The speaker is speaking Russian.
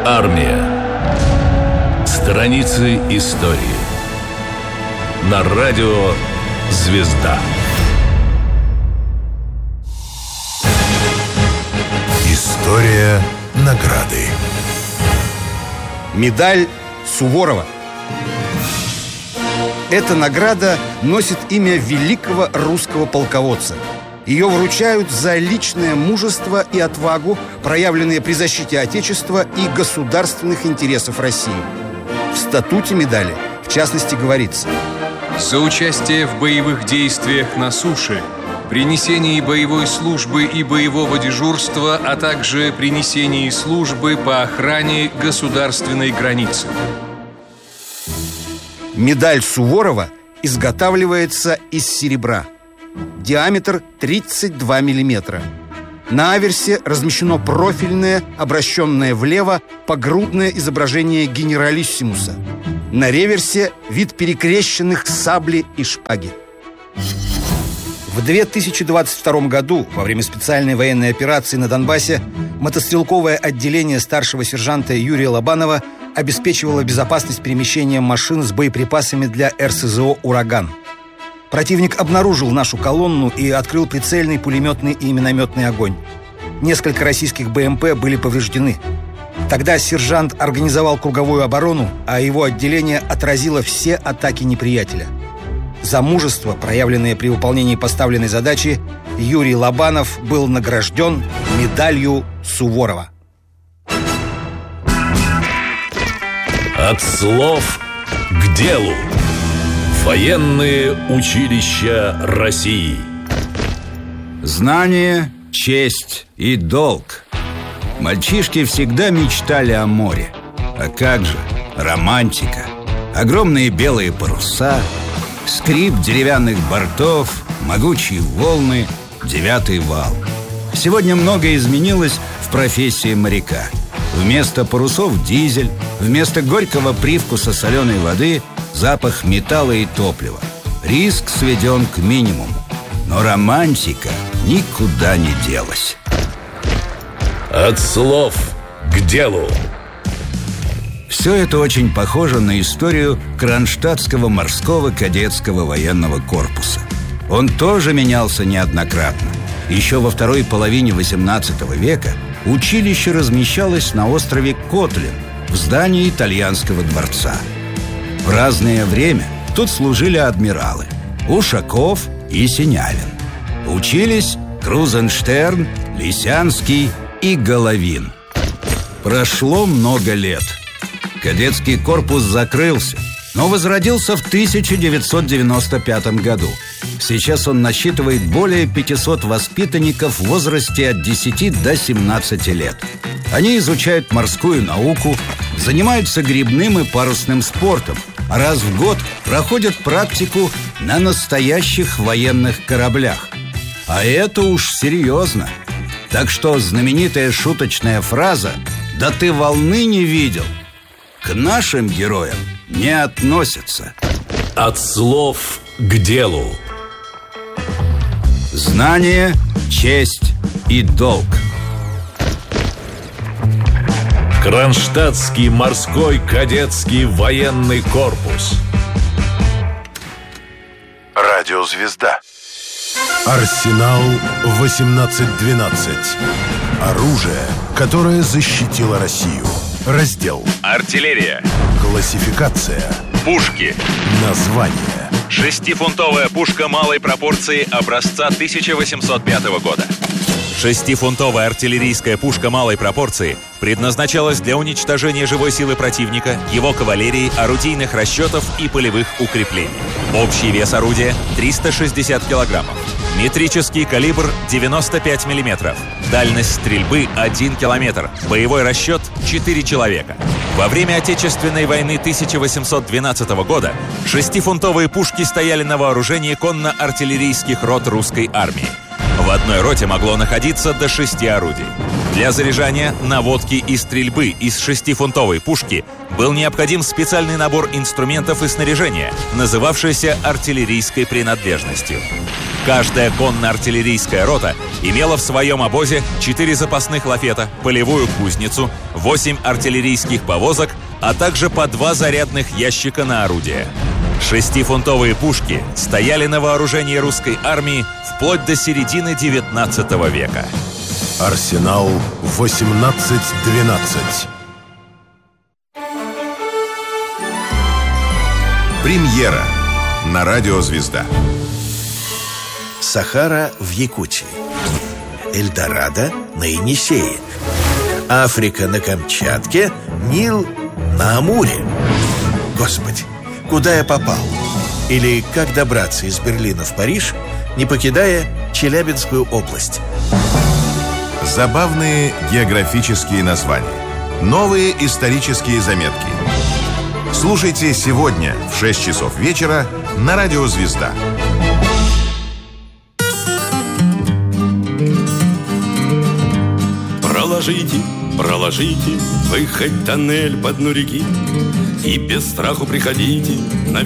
Армия. Страницы истории. На радио «Звезда». История награды. Медаль Суворова. Эта награда носит имя великого русского полководца. Ее вручают за личное мужество и отвагу, проявленные при защите Отечества и государственных интересов России. В статуте медали, в частности, говорится: за участие в боевых действиях на суше, при несении боевой службы и боевого дежурства, а также при несении службы по охране государственной границы. Медаль Суворова изготавливается из серебра. Диаметр 32 миллиметра. На аверсе размещено профильное, обращенное влево, погрудное изображение генералиссимуса. На реверсе вид перекрещенных сабли и шпаги. В 2022 году, во время специальной военной операции на Донбассе, мотострелковое отделение старшего сержанта Юрия Лобанова обеспечивало безопасность перемещения машин с боеприпасами для РСЗО «Ураган». Противник обнаружил нашу колонну и открыл прицельный пулеметный и минометный огонь. Несколько российских БМП были повреждены. Тогда сержант организовал круговую оборону, а его отделение отразило все атаки неприятеля. За мужество, проявленное при выполнении поставленной задачи, Юрий Лобанов был награжден медалью Суворова. От слов к делу. Военные училища России. Знание, честь и долг. Мальчишки всегда мечтали о море. А как же романтика. Огромные белые паруса, скрип деревянных бортов, могучие волны, 9-й вал. Сегодня многое изменилось в профессии моряка. Вместо парусов дизель, вместо горького привкуса соленой воды запах металла и топлива. Риск сведен к минимуму. Но романтика никуда не делась. От слов к делу. Все это очень похоже на историю Кронштадтского морского кадетского военного корпуса. Он тоже менялся неоднократно. Еще во второй половине XVIII века училище размещалось на острове Котлин в здании итальянского дворца. В разное время тут служили адмиралы Ушаков и Синявин. Учились Крузенштерн, Лисянский и Головин. Прошло много лет. Кадетский корпус закрылся, но возродился в 1995 году. Сейчас он насчитывает более 500 воспитанников в возрасте от 10 до 17 лет. Они изучают морскую науку, занимаются гребным и парусным спортом, а раз в год проходят практику на настоящих военных кораблях. А это уж серьезно. Так что знаменитая шуточная фраза «Да ты волны не видел» к нашим героям не относится. От слов к делу. Знание, честь и долг. Кронштадтский морской кадетский военный корпус. Радио «Звезда». Арсенал 1812. Оружие, которое защитило Россию. Раздел артиллерия. Классификация. Пушки. Название. 6-фунтовая пушка малой пропорции образца 1805 года. 6-фунтовая артиллерийская пушка малой пропорции предназначалась для уничтожения живой силы противника, его кавалерии, орудийных расчетов и полевых укреплений. Общий вес орудия – 360 килограммов. Метрический калибр – 95 миллиметров. Дальность стрельбы – 1 километр. Боевой расчет – 4 человека. Во время Отечественной войны 1812 года 6-фунтовые пушки стояли на вооружении конно-артиллерийских рот русской армии. В одной роте могло находиться до 6 орудий. Для заряжания, наводки и стрельбы из 6-фунтовой пушки был необходим специальный набор инструментов и снаряжения, называвшийся артиллерийской принадлежностью. Каждая конно-артиллерийская рота имела в своем обозе 4 запасных лафета, полевую кузницу, 8 артиллерийских повозок, а также по 2 зарядных ящика на орудие. 6-фунтовые пушки стояли на вооружении русской армии вплоть до середины XIX века. Арсенал 1812. Премьера на радио «Звезда». Сахара в Якутии, Эльдорадо на Енисее, Африка на Камчатке, Нил на Амуре. Господи, куда я попал? Или как добраться из Берлина в Париж, не покидая Челябинскую область? Забавные географические названия. Новые исторические заметки. Слушайте сегодня в 6 часов вечера на радио «Звезда». Проложите вы хоть тоннель по дну реки, и без страху приходите на